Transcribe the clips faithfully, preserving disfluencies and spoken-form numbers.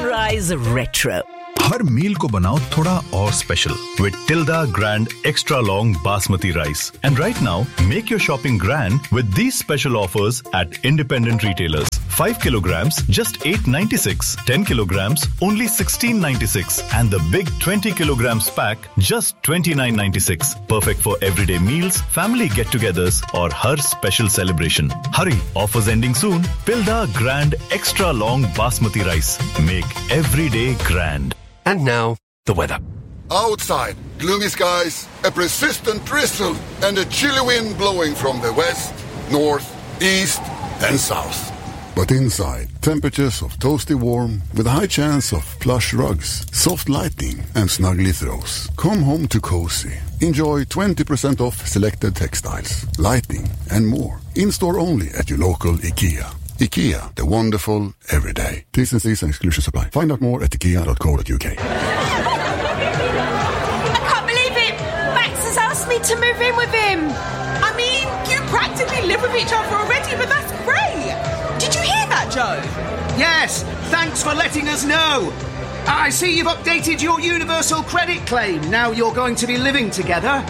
Sunrise Retro. हर मील को बनाओ थोड़ा और special with Tilda Grand Extra Long Basmati Rice. And right now, make your shopping grand with these special offers at independent retailers. five kilograms, just eight ninety-six. ten kilograms, only sixteen ninety-six. And the big twenty kilograms pack, just twenty-nine ninety-six. Perfect for everyday meals, family get-togethers, or her special celebration. Hurry, offers ending soon. Tilda Grand Extra Long Basmati Rice. Make every day grand. And now, the weather. Outside, gloomy skies, a persistent drizzle, and a chilly wind blowing from the west, north, east, and south. But inside, temperatures of toasty warm with a high chance of plush rugs, soft lighting, and snuggly throws. Come home to cozy. Enjoy twenty percent off selected textiles, lighting, and more. In-store only at your local IKEA. IKEA, the wonderful everyday. T's and C's and exclusions apply. Find out more at ikea dot co dot uk. I can't believe it! Max has asked me to move in with him. I mean, you practically live with each other already, but that's great. Did you hear that, Joe? Yes, thanks for letting us know. I see you've updated your universal credit claim. Now you're going to be living together.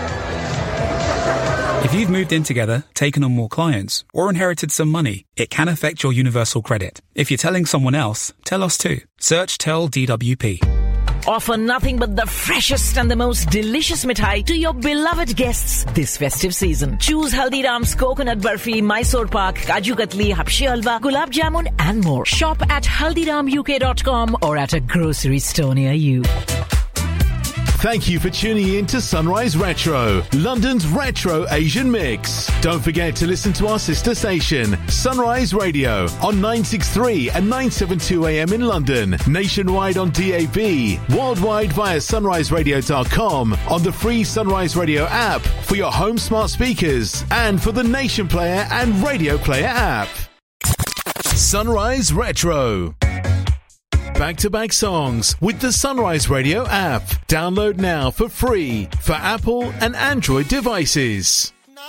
If you've moved in together, taken on more clients, or inherited some money, it can affect your universal credit. If you're telling someone else, tell us too. Search Tell D W P. Offer nothing but the freshest and the most delicious mithai to your beloved guests this festive season. Choose Haldiram's Coconut Barfi, Mysore Pak, Kaju Katli, Hapshi Halwa, Gulab Jamun and more. Shop at haldiram u k dot com or at a grocery store near you. Thank you for tuning in to Sunrise Retro, London's retro Asian mix. Don't forget to listen to our sister station, Sunrise Radio, on nine sixty-three and nine seventy-two A M in London, nationwide on D A B, worldwide via sunrise radio dot com, on the free Sunrise Radio app for your home smart speakers, and for the Nation Player and Radio Player app. Sunrise Retro. Back-to-back songs with the Sunrise Radio app. Download now for free for Apple and Android devices.